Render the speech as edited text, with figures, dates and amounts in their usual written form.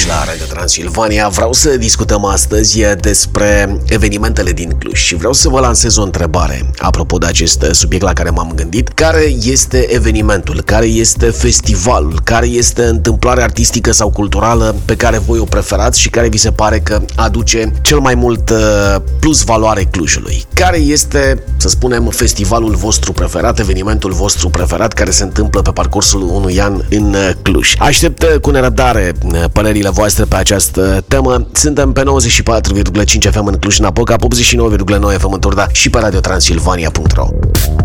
Cluj la Radio Transilvania. Vreau să discutăm astăzi despre evenimentele din Cluj și vreau să vă lansez o întrebare apropo de acest subiect la care m-am gândit. Care este evenimentul, care este festivalul, care este întâmplarea artistică sau culturală pe care voi o preferați și care vi se pare că aduce cel mai mult plus valoare Clujului? Care este, să spunem, festivalul vostru preferat, evenimentul vostru preferat care se întâmplă pe parcursul unui an în Cluj? Aștept cu nerăbdare părerile voastre pe această temă. Suntem pe 94,5 FM în Cluj-Napoca, 89,9 FM în Turda și pe radiotransilvania.ro.